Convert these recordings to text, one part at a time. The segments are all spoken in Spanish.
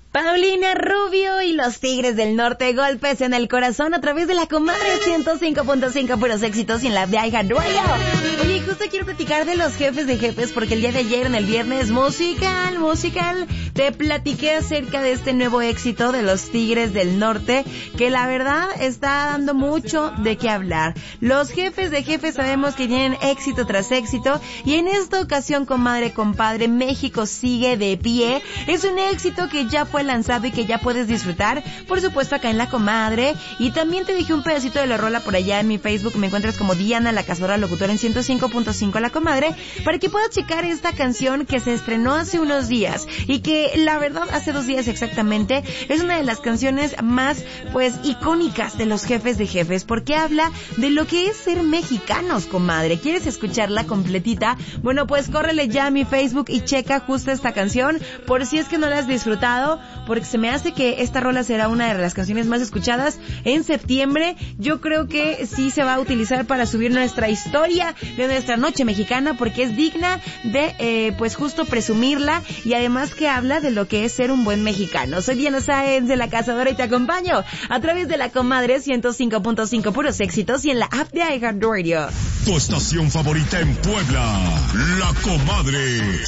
Paulina Rubio y los Tigres del Norte, golpes en el corazón a través de la Comadre 105.5, puros éxitos y en la de iHeartRadio. Oye, justo quiero platicar de los jefes de jefes porque el día de ayer, en el viernes musical, te platiqué acerca de este nuevo éxito de los Tigres del Norte, que la verdad está dando mucho de qué hablar. Los jefes de jefes sabemos que tienen éxito tras éxito y en esta ocasión, comadre, compadre, México sigue de pie. Es un éxito que ya fue lanzado y que ya puedes disfrutar, por supuesto, acá en La Comadre. Y también te dejé un pedacito de la rola por allá en mi Facebook. Me encuentras como Diana, la cazadora locutora, en 105.5 La Comadre, para que puedas checar esta canción que se estrenó hace unos días y que la verdad hace 2 días exactamente es una de las canciones más icónicas de los jefes de jefes, porque habla de lo que es ser mexicanos, comadre. ¿Quieres escucharla completita? Bueno, pues córrele ya a mi Facebook y checa justo esta canción por si es que no la has disfrutado, porque se me hace que esta rola será una de las canciones más escuchadas en septiembre. Yo creo que sí se va a utilizar para subir nuestra historia de nuestra noche mexicana, porque es digna de justo presumirla, y además que habla de lo que es ser un buen mexicano. Soy Diana Sáenz de La Cazadora y te acompaño a través de La Comadre 105.5, puros éxitos, y en la app de iHeartRadio. Tu estación favorita en Puebla, La Comadre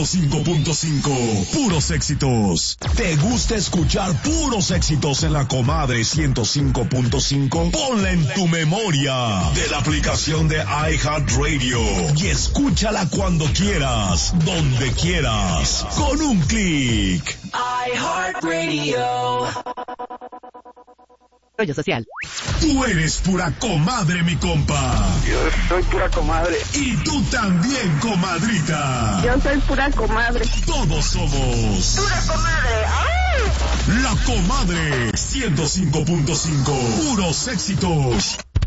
105.5, puros éxitos. ¿Te gusta escuchar puros éxitos en La Comadre 105.5? Ponla en tu memoria de la aplicación de iHeartRadio y escúchala cuando quieras, donde quieras, con un clic. iHeartRadio. Rollo social. Tú eres pura comadre, mi compa. Yo soy pura comadre. Y tú también, comadrita. Yo soy pura comadre. Todos somos ¡Pura comadre! ¡Ay! La Comadre 105.5, puros éxitos.